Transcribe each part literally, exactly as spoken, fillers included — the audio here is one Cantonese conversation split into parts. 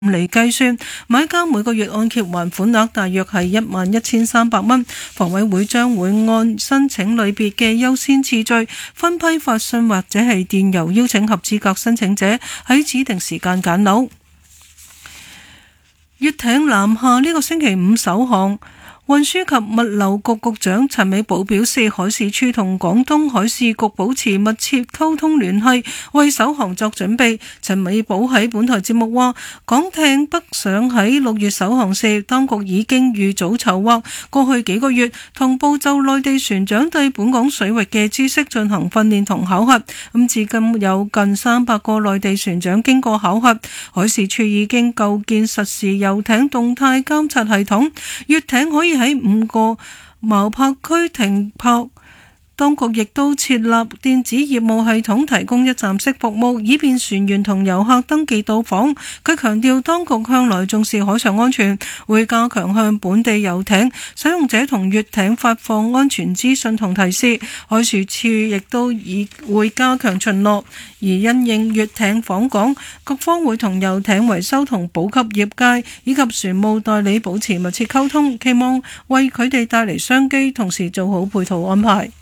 嚟計算，買家每個月按揭還款額大約係一萬一千三百蚊。房委會將會按申請類別嘅優先次序分批發信或者係電郵邀請合資格申請者喺指定時間揀樓。粵艇南下呢個星期五首航。運輸及物流局局長陳美寶表示，海事處同廣東海事局保持密切溝通聯繫，為首航作準備。陳美寶喺本台節目話，港艇北上喺六月首航時，當局已經預早籌劃，過去幾個月同步就內地船長對本港水域嘅知識進行訓練同考核。咁至今有近三百個內地船長經過考核，海事處已經構建實時遊艇動態監察系統，粵艇可以喺五個錨泊區停泊，當局亦都設立電子業務系統，提供一站式服務，以便船員同遊客登記到訪。佢強調，當局向來重視海上安全，會加強向本地遊艇使用者同粵艇發放安全資訊同提示。海事處亦都已會加強巡邏，而因應粵艇訪港，各方會同遊艇維修同補給業界以及船務代理保持密切溝通，期望為佢哋帶嚟商機，同時做好配套安排。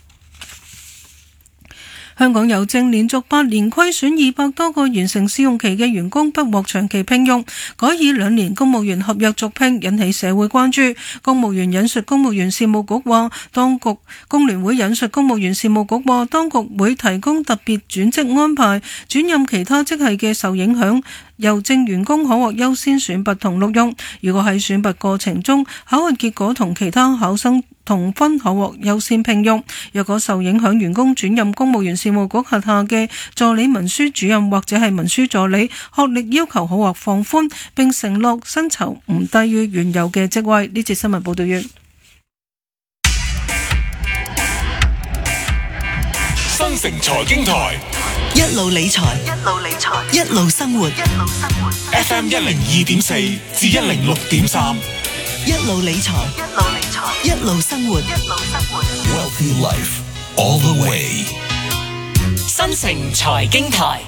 香港郵政連續八年虧損二百多個完成試用期嘅員工不獲長期聘用，改以兩年公務員合約續聘，引起社會關注。公務員引述公務員事務局話，當局工聯會引述公務員事務局話，當局會提供特別轉職安排，轉任其他職系嘅受影響郵政員工可獲優先選拔同錄用。如果喺選拔過程中考核結果同其他考生同分，可獲優先聘用。若果受影響員工轉任公務員事務局轄下嘅助理文書主任或者係文書助理，學歷要求可獲放寬，並承諾薪酬唔低於原有嘅職位。呢節新聞報道完。 新城財經台， 一路理財，一路理財，一路生活，一路生活。 F M 一零二點四至一零六點三， 一路理財，一路理財，一路生活，一路生活。 Wealthy Life all the way。 新城財經台，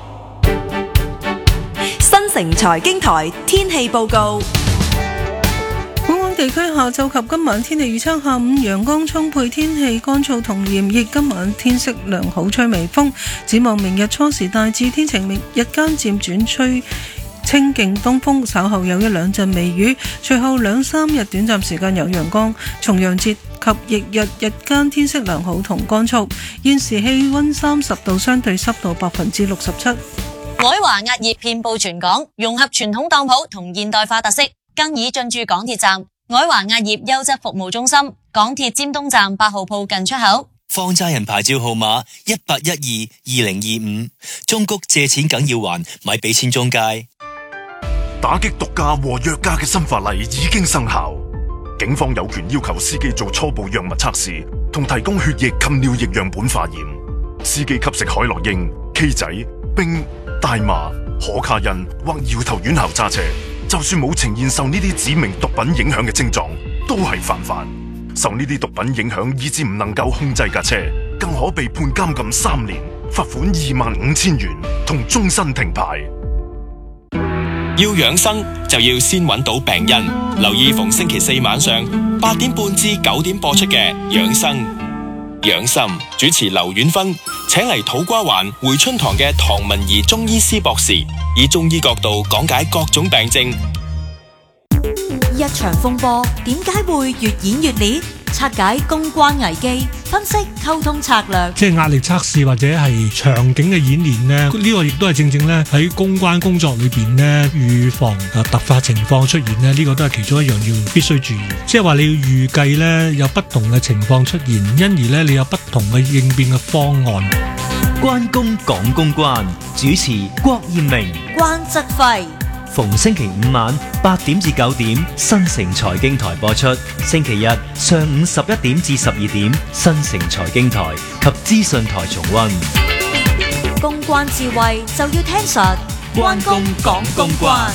新城財經台天氣報告。 本港地區下晝及今晚天氣預測：下午陽光充沛，天氣乾燥同炎熱，今晚天色良好，吹微風。展望明日初時大致天晴，明日間漸轉吹清勁東風，稍後有一兩陣微雨，隨後兩三日短暫時間有陽光。重陽節及翌日日間天色良好同乾燥。現時氣溫三十度，相對濕度百分之六十七。 愛華壓業遍佈全港，融合傳統當鋪同現代化特色，更已進駐港鐵站。愛華壓業優質服務中心，港鐵尖東站八號鋪近出口。 放債人牌照號碼一八一二二零二五，中谷借錢梗要還，咪俾錢中介。 打擊毒駕和藥駕嘅新法例已經生效，警方有權要求司機做初步藥物測試，同提供血液及尿液樣本化驗。司機吸食海洛因、K 仔、冰、大麻、可卡因或搖頭丸後揸車，就算冇呈現受呢啲指明毒品影響嘅症狀，都係犯法。受呢啲毒品影響，以致唔能夠控制架車，更可被判監禁三年、罰款二萬五千元同終身停牌。 要養生就要先揾到病因，留意逢星期四晚上八點半至九點播出嘅養生養心，主持劉婉芬請嚟土瓜灣回春堂嘅唐文儀中醫師博士，以中醫角度講解各種病症。 一場風波點解會越演越烈？拆解公關危機，分析溝通策略， 即係壓力測試或者係場景嘅演練呢，呢個亦都係正正咧喺公關工作裏邊呢，預防啊突發情況出現呢，呢個都係其中一樣要必須注意。即係話你要預計呢有不同嘅情況出現，因而呢你有不同嘅應變嘅方案。 關公講公關，主持郭艷明、 關則輝。 逢星期五晚八點至九點，新城財經台播出；星期日上午十一點至十二點，新城財經台及資訊台重溫。 公關智慧就要聽實，關公講公關。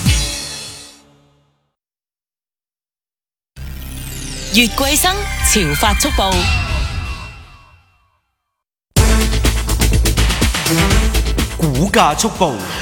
越貴生潮發速報， 股價速報。